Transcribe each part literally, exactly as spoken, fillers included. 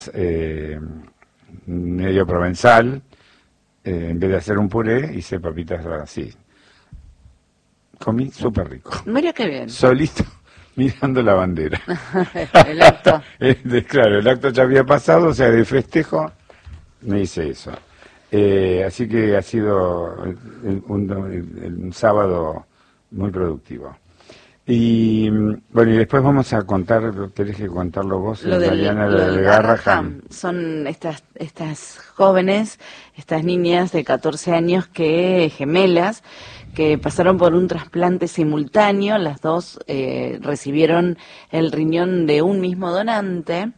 eh, medio provenzal, eh, en vez de hacer un puré, hice papitas así. Comí súper rico. Mira qué bien. Solito, mirando la bandera. El acto. Claro, el acto ya había pasado, o sea, de festejo, me hice eso. Eh, así que ha sido un, un, un sábado muy productivo. Y bueno, y después vamos a contar, ¿querés que contarlo vos, lo del, Mariana, lo de del Garraham? Son estas estas jóvenes, estas niñas de catorce años, que gemelas, que pasaron por un trasplante simultáneo. Las dos eh, recibieron el riñón de un mismo donante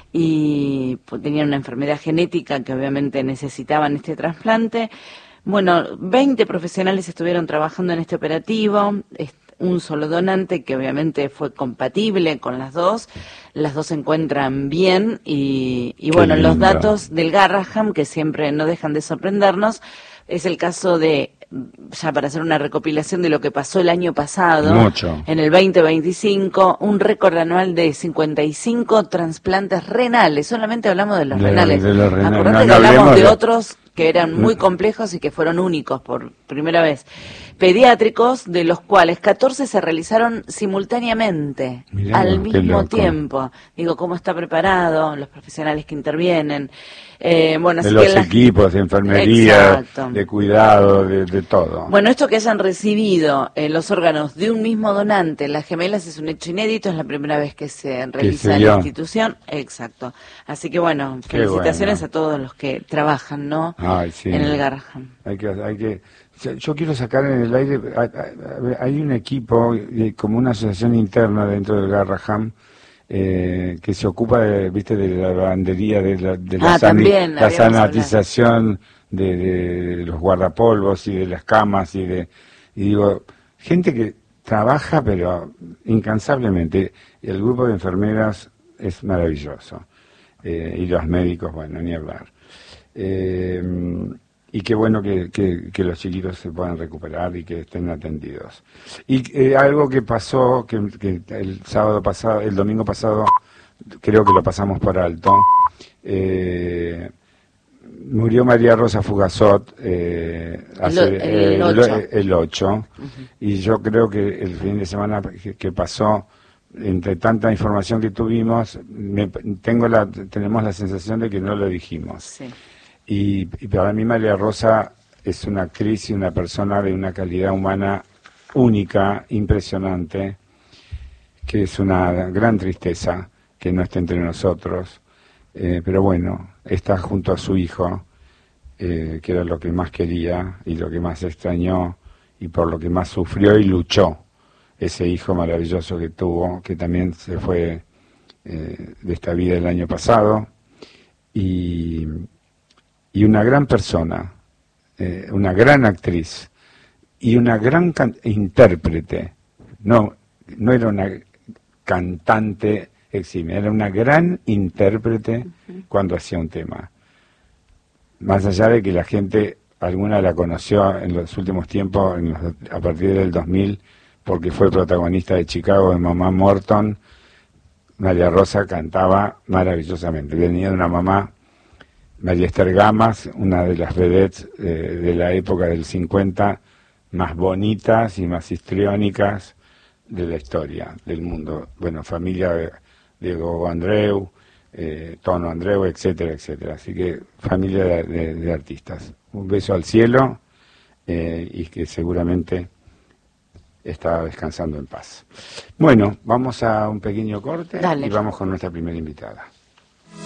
y pues, tenían una enfermedad genética que obviamente necesitaban este trasplante. Bueno, veinte profesionales estuvieron trabajando en este operativo. Un solo donante que obviamente fue compatible con las dos, las dos se encuentran bien y, y bueno, lindo. Los datos del Garraham, que siempre no dejan de sorprendernos, es el caso de, ya para hacer una recopilación de lo que pasó el año pasado, Mucho. En el veinte veinticinco, un récord anual de cincuenta y cinco trasplantes renales, solamente hablamos de los de, renales, de los renales. Acordate No, que no hablamos de de... otros que eran muy complejos y que fueron únicos por primera vez. Pediátricos, de los cuales catorce se realizaron simultáneamente, Mirá, al qué mismo loco. tiempo. Digo, cómo está preparado, los profesionales que intervienen. Eh, bueno, de así los que las... equipos, de enfermería, Exacto. de cuidado, de, de todo. Bueno, esto que hayan recibido eh, los órganos de un mismo donante, las gemelas, es un hecho inédito, es la primera vez que se realiza se en dio. la institución. Exacto. Así que bueno, Qué felicitaciones bueno. a todos los que trabajan, ¿no? Ay, sí. En el Garraham. Hay que, hay que, yo quiero sacar en el aire, hay, hay un equipo, como una asociación interna dentro del Garraham, eh, que se ocupa, de, viste, de la lavandería, de la, de la, Ah, sani, también, la habíamos sanitización de, de los guardapolvos y de las camas y de, y digo, gente que trabaja pero incansablemente. El grupo de enfermeras es maravilloso, eh, y los médicos, bueno, ni hablar. Eh, y qué bueno que, que, que los chiquitos se puedan recuperar y que estén atendidos. Y eh, algo que pasó, que, que el sábado pasado, el domingo pasado, creo que lo pasamos por alto, eh, murió María Rosa Fugazot eh, hace, el, el, el, ocho. el, el ocho, uh-huh. Y yo creo que el fin de semana que, que pasó, entre tanta información que tuvimos, me, tengo la, tenemos la sensación de que no lo dijimos. Sí. Y, y para mí María Rosa es una actriz y una persona de una calidad humana única, impresionante, que es una gran tristeza que no esté entre nosotros, eh, pero bueno, está junto a su hijo, eh, que era lo que más quería y lo que más extrañó y por lo que más sufrió y luchó, ese hijo maravilloso que tuvo, que también se fue eh, de esta vida el año pasado, y... y una gran persona, eh, una gran actriz y una gran intérprete. No, no era una cantante eximia, era una gran intérprete uh-huh. cuando hacía un tema. Más allá de que la gente, alguna la conoció en los últimos tiempos, en los, a partir del dos mil, porque fue protagonista de Chicago, de Mamá Morton, María Rosa cantaba maravillosamente. Venía de una mamá, María Esther Gamas, una de las vedettes eh, de la época del cincuenta, más bonitas y más histriónicas de la historia del mundo. Bueno, familia de, de Gogo Andreu, eh, Tono Andreu, etcétera, etcétera. Así que familia de, de, de artistas. Un beso al cielo, eh, y que seguramente está descansando en paz. Bueno, vamos a un pequeño corte. Dale. Y vamos con nuestra primera invitada.